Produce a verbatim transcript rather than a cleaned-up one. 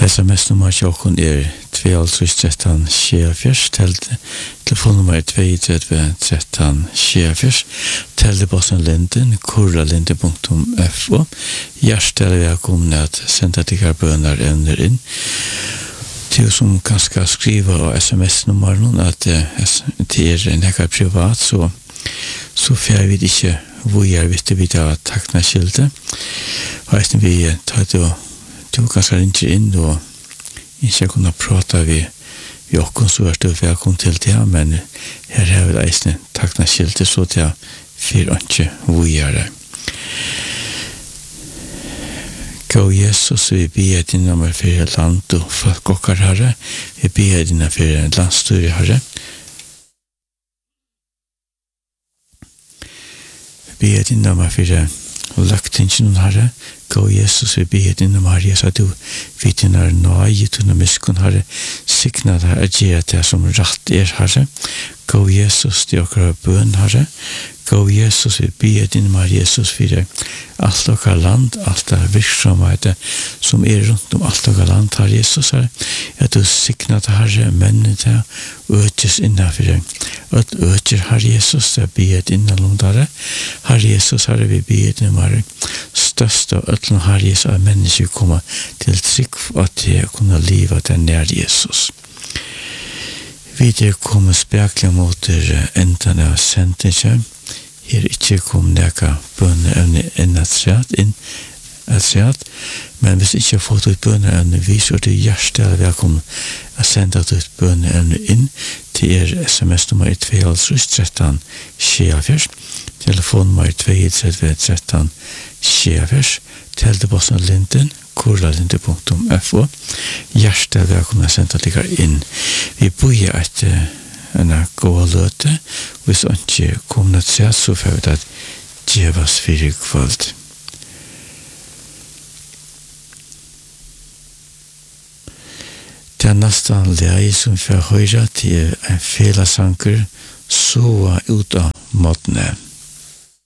sms-nummer tjokken er två tretton tjugofyra, telefonnummer er två tre tretton tjugofyra, telebossen Linden, kurralinde punktum f o. Hjertelig velkommen at senda dere bønner evner inn. Til som kanskje skriver av sms-nummeren at det er nekka privat, så, så får vi ikke hvor jeg vet vi da takna skilde. Og vi tar det du kanskje ringer inn og ikke kunne prata vi vi okkon så er det velkommen til det, men her har vi eisne takna skilde så til fyr ikke hvor jeg er. Gå Jesus, vi ber din nummer for land og folk okkar herre. Vi ber din for landstyre herre. Vi ber din nummer for løgtingen herre. Gå Jesus, vi ber din nummer herre, så du vet din er nøye til noe miskun herre. Signa deg at gjøre det som rett er herre. Gå Jesus, det okkar bøn herre. Gå Jesus, vi ber din nummer Jesus for alt okkar land, alt det virksomhet som er rundt om alt okkar land her Jesus herre. At du signa deg herre, mennene deg, økes innafyrir. At øker herre Jesus, det ber din nummer herre. Herre Jesus herre, vi ber din nummer største av øtlen herre Jesus, at mennesker kommer til trygg at de kunne liva den nær Jesus. Vi der kommer spekla mot enden av sendingen. Her ikke kom neka bønneevne inn at sett, inn at sett, men hvis ikke har fått ut bønneevne, vi så er det hjertelig velkommen å sende ut bønneevne inn til er sms-nummer två tretton tjugofyra, telefonnummer två tre tretton tjugofyra, telebossen Linden, kurralinde punktum f o. Hjertelig velkommen å sende dere inn. Vi bor et en god løte, hvis han ikke kommer til seg, så får vi det djevas fire kvöld. Det er nesten leie som får høyre til en fela sanker, så ut av måtene.